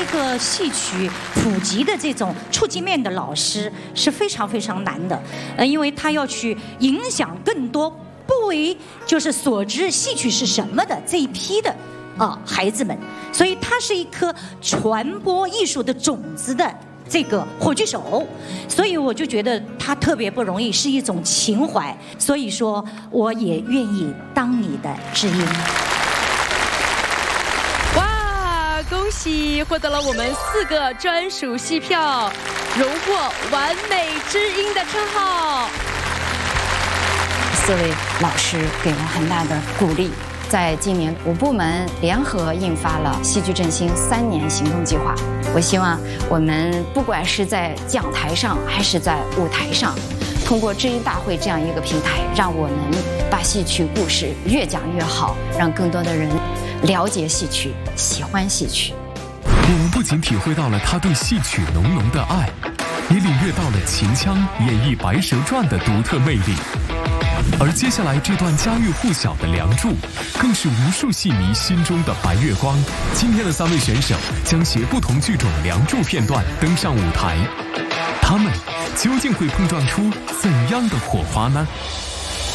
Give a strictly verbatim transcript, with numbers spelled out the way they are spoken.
个戏曲普及的这种触及面的老师是非常非常难的，呃，因为他要去影响更多不为就是所知戏曲是什么的这一批的啊孩子们，所以他是一颗传播艺术的种子的这个火炬手，所以我就觉得他特别不容易，是一种情怀，所以说我也愿意当你的知音。 哇，恭喜获得了我们四个专属戏票，荣获完美知音的称号。 四位老师给了很大的鼓励。在今年，五部门联合印发了戏剧振兴三年行动计划。我希望我们不管是在讲台上还是在舞台上，通过知音大会这样一个平台，让我们把戏曲故事越讲越好，让更多的人了解戏曲，喜欢戏曲。 我们不仅体会到了他对戏曲浓浓的爱，也领略到了秦腔演绎《白蛇传》的独特魅力。而接下来这段家喻户晓的《梁祝》，更是无数戏迷心中的白月光。今天的三位选手将携不同剧种《梁祝》片段登上舞台，他们究竟会碰撞出怎样的火花呢？